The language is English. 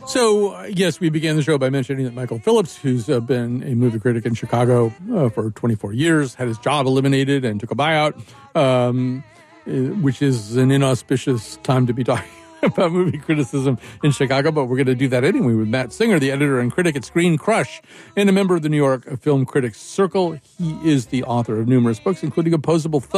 So, yes, we began the show by mentioning that Michael Phillips, who's been a movie critic in Chicago for 24 years, had his job eliminated and took a buyout, which is an inauspicious time to be talking about movie criticism in Chicago. But we're going to do that anyway with Matt Singer, the editor and critic at Screen Crush and a member of the New York Film Critics Circle. He is the author of numerous books, including Opposable Thumbs.